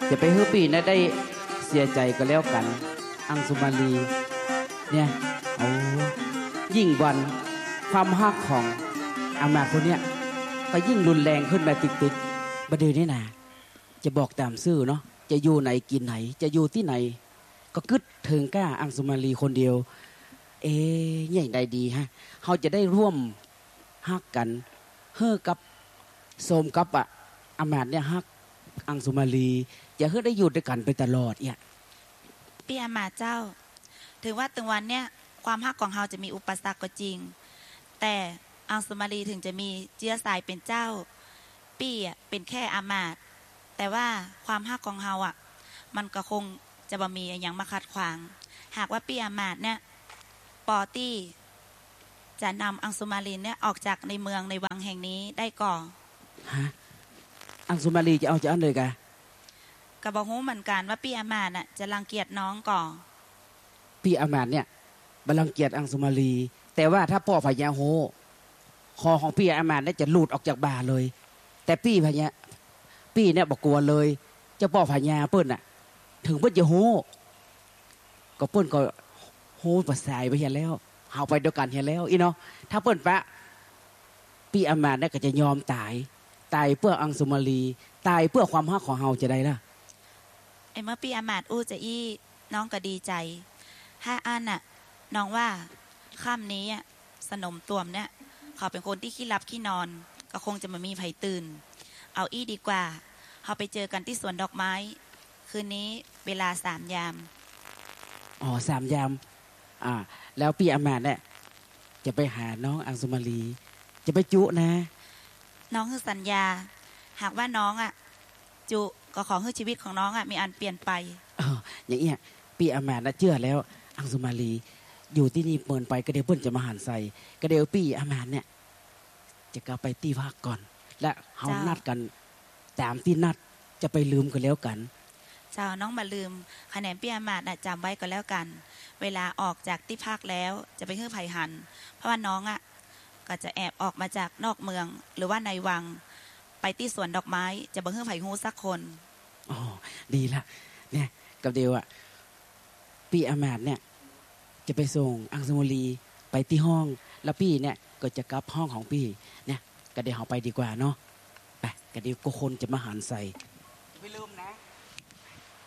จะไปฮื้อปีนะได้เสียใจก็แล้วกันอังสุมาลีเนี่ยโอ้ยิ่งวันความฮักของอามาคนเนี้ยก็ยิ่งรุนแรงขึ้นมาติดๆประเดี๋ยวนี้นะจะบอกตามซื่อเนาะจะอยู่ไหนกินไหนจะอยู่ที่ไหนก็กึดถึงกล้าอังสุมาลีคนเดียวใหญ่ใดดีฮะเขาจะได้ร่วมฮักกันเฮ้อกับโสมกับอามาเนี่ยฮักอังสุมาลีจะเฮ้อได้อยู่ด้วยกันไปตลอดเนี่ยพี่อามาเจ้าถึงว่าตึงวันเนี่ยความฮักของเราจะมีอุปสรรคก็จริงแต่อังสุมาลีถึงจะมีเชื้อสายเป็นเจ้าปี้เป็นแค่อามาตแต่ว่าความฮักของเรามันก็คงจะบ่มีอย่างมาขัดขวางหากว่าปี้อามาตเนี่ยปอตี้จะนำอังสุมาลีเนี่ยออกจากในเมืองในวังแห่งนี้ได้ก่อนฮะอังสุมาลีจะเอาจากอันเลยกะก็บอกฮู้เหมือนกันว่าปี้อามาตจะรังเกียจน้องก่อนปี้อามาตเนี่ยบัลลังเกียจอังสุมาลีแต่ว่าถ้าพ่อพญาโฮคอของปี้อามาตเนี่ยจะหลุดออกจากบ่าเลยแต่ปี้เนี่ยบอกกลัวเลยเจ้าพ่อพญาเปิ้นถึงเปิ้นจะโฮก็เปิ้นก็โฮภาษาไปเห็นแล้วเฮาไปเดียวกันเห็นแล้วอีเนาะถ้าเปิ้นปะปี้อามาตเนี่ยก็จะยอมตายเพื่ออังสุมาลีตายเพื่อความฮักของเฮาจะได้ล่ะไอ้เมื่อปี้อามาตอู้จะอี้น้องก็ดีใจถ้าอันน้องว่าค่ำนี้สนมตวมเนี่ยเขาเป็นคนที่ขี้ลับขี้นอนก็คงจะมามีไผตื่นเอาอี้ดีกว่าเขาไปเจอกันที่สวนดอกไม้คืนนี้เวลา3 ยามอ๋อ3 ยามแล้วพี่อามาตเนี่ยจะไปหาน้องอังสุมาลีจะไปจุนะน้องคือสัญญาหากว่าน้องจุก็ขอให้ชีวิตของน้องมีอันเปลี่ยนไปอย่างเงี้ยพี่อามาตน่ะเชื่อแล้วอังสุมาลีอยู่ที่นี่เปินไปก็เดี๋ยวเพิ่นจะมาหันใส่ก็เดี๋ยวพี่อามาตเนี่ยจะกลับไปที่ภาคก่อนและเฮานัดกันตามที่นัดจะไปลืมกันแล้วกันเจ้าน้องมาลืมคะแนนพี่อามาตจำไว้ก็แล้วกันเวลาออกจากที่ภาคแล้วจะไปฮื้อไผ่หันเพราะว่าน้องก็จะแอบออกมาจากนอกเมืองหรือว่าในวังไปที่สวนดอกไม้จะบ่ฮื้อไผ่ฮู้สักคนอ๋อดีละเนี่ยกับเดียวพี่อามาตเนี่ยจะไปส่งอังสุมาลีไปที่ห้องแล้วพี่เนี่ยก็จะกลับห้องของพี่เนี่ยก็เดี๋ยวเราไปดีกว่าเนาะไปก็เดี๋ยวก็คนจะมาหันใส่